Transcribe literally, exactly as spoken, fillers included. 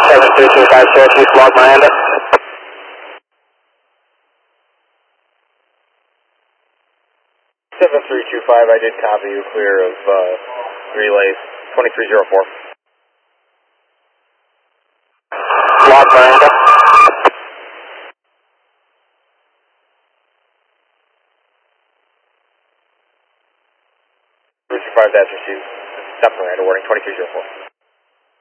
seven three two five Syracuse, log Miranda. seven three two five, I did copy you, clear of uh, relays, twenty-three oh four. Log Miranda. three two five, that's received. Stop Miranda, warning, twenty-three oh four.